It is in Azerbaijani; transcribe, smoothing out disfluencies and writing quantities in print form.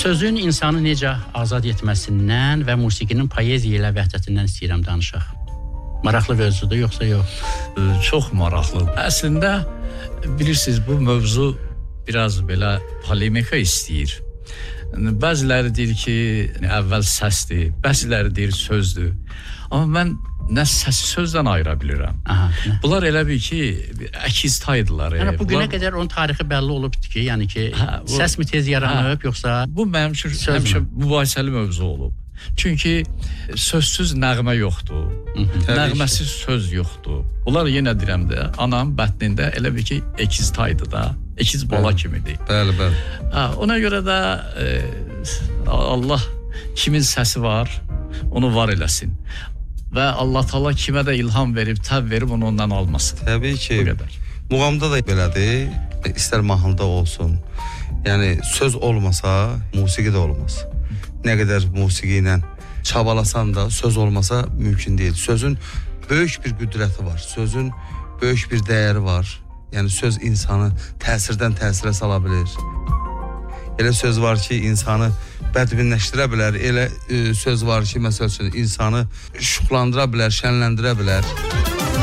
Sözün insanı necə azad etməsindən və musiqinin poeziya ilə vəhdətindən istəyirəm danışaq. Maraqlı mövzudur, yoxsa yox? Çox maraqlı. Əslində, bilirsiniz, bu mövzu biraz belə polemika istəyir. Bəziləri deyir ki, əvvəl səsdir, bəziləri deyir sözdür. Amma mən nə səsi sözdən ayıra bilirəm. Bunlar elə bir ki, əkiz taydılar. Yəni, bugünə qədər onun tarixi bəlli olubdur ki, yəni ki, səs mi tez yaranıb, yoxsa... Bu mənim üçün həmişə mübahisəli mövzu olub. Çünki sözsüz nəğmə yoxdur, nəğməsiz söz yoxdur. Bunlar yenə deyirəm də, anam bətnində elə bir ki, əkiz taydı da, əkiz bala kimidir. Bəli. Ona görə də Allah kimin səsi var, onu var eləsin. Və Allah Taala kimə də ilham verib, təb verib onu ondan almasın. Təbii ki, muğamda da belədir, istər mahnıda olsun. Yəni, söz olmasa, musiqi də olmaz. Nə qədər musiqi ilə çabalasan da, söz olmasa mümkün deyil. Sözün böyük bir qüdrəti var, sözün böyük bir dəyəri var. Yəni, söz insanı təsirdən təsirə sala bilir. Elə söz var ki, insanı bədbinləşdirə bilər, elə söz var ki, məsəl üçün, insanı şuxlandıra bilər, şənləndirə bilər.